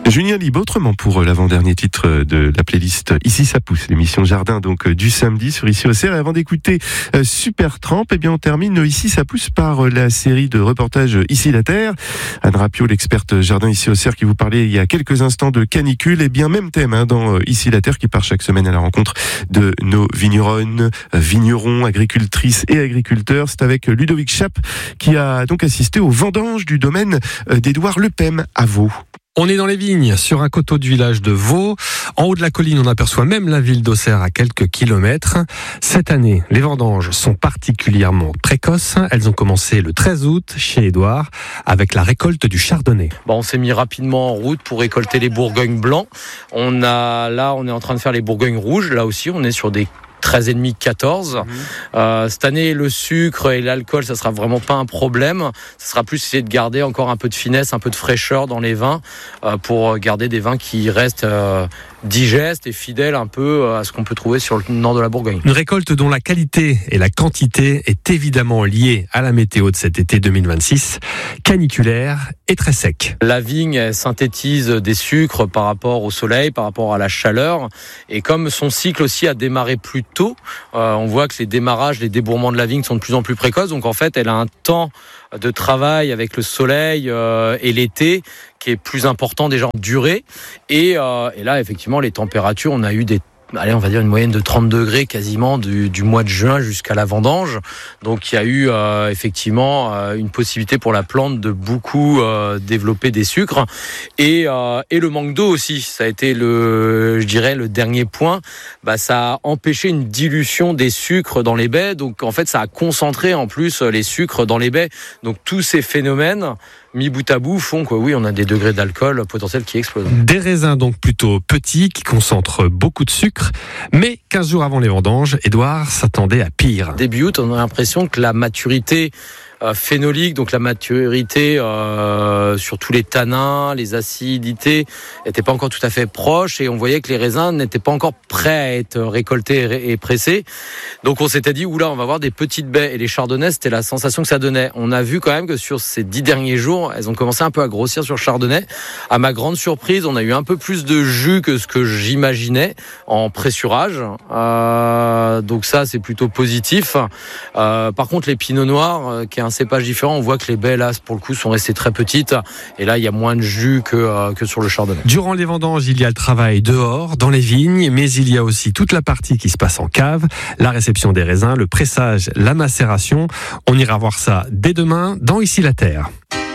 Julien Libre, autrement pour l'avant-dernier titre de la playlist Ici ça pousse, l'émission Jardin donc du samedi sur Ici au CR. Et avant d'écouter Supertramp, eh bien on termine Ici ça pousse par la série de reportages Ici la Terre. Anne Rapio, l'experte jardin Ici au CR qui vous parlait il y a quelques instants de canicule, et bien même thème dans Ici la Terre qui part chaque semaine à la rencontre de nos vignerons, agricultrices et agriculteurs. C'est avec Ludovic Chapp qui a donc assisté aux vendanges du domaine d'Édouard Lepem à Vaux. On est dans les vignes, sur un coteau du village de Vaux. En haut de la colline, on aperçoit même la ville d'Auxerre à quelques kilomètres. Cette année, les vendanges sont particulièrement précoces. Elles ont commencé le 13 août chez Édouard avec la récolte du chardonnay. On s'est mis rapidement en route pour récolter les bourgognes blancs. On est en train de faire les bourgognes rouges. Là aussi, on est sur des 13,5, 14. Cette année, le sucre et l'alcool, ça sera vraiment pas un problème. Ça sera plus essayer de garder encore un peu de finesse, un peu de fraîcheur dans les vins pour garder des vins qui restent digestes et fidèles un peu à ce qu'on peut trouver sur le nord de la Bourgogne. Une récolte dont la qualité et la quantité est évidemment liée à la météo de cet été 2026, caniculaire et très sec. La vigne elle synthétise des sucres par rapport au soleil, par rapport à la chaleur, et comme son cycle aussi a démarré plus tôt, on voit que les démarrages, les débourrements de la vigne sont de plus en plus précoces, donc en fait elle a un temps de travail avec le soleil et l'été qui est plus important déjà en durée, et là effectivement les températures, on a eu on va dire une moyenne de 30 degrés quasiment du mois de juin jusqu'à la vendange. Donc il y a eu effectivement une possibilité pour la plante de beaucoup développer des sucres, et le manque d'eau aussi. Ça a été le dernier point. Ça a empêché une dilution des sucres dans les baies. Donc en fait ça a concentré en plus les sucres dans les baies. Donc tous ces phénomènes mis bout à bout font que oui, on a des degrés d'alcool potentiels qui explosent. Des raisins donc plutôt petits qui concentrent beaucoup de sucre, mais 15 jours avant les vendanges, Édouard s'attendait à pire. Début août, on a l'impression que la maturité phénolique, donc la maturité sur tous les tanins, les acidités, n'était pas encore tout à fait proche, et on voyait que les raisins n'étaient pas encore prêts à être récoltés et pressés. Donc on s'était dit, oula, on va avoir des petites baies, et les chardonnays, c'était la sensation que ça donnait. On a vu quand même que sur ces 10 derniers jours, elles ont commencé un peu à grossir sur le chardonnay. À ma grande surprise, on a eu un peu plus de jus que ce que j'imaginais en pressurage. Donc ça, c'est plutôt positif. Par contre, les pinots noirs, qui est un cépage différent, on voit que les baies là pour le coup sont restées très petites, et là il y a moins de jus que sur le chardonnay. Durant les vendanges, il y a le travail dehors, dans les vignes, mais il y a aussi toute la partie qui se passe en cave, la réception des raisins, le pressage, la macération. On ira voir ça dès demain dans Ici la Terre.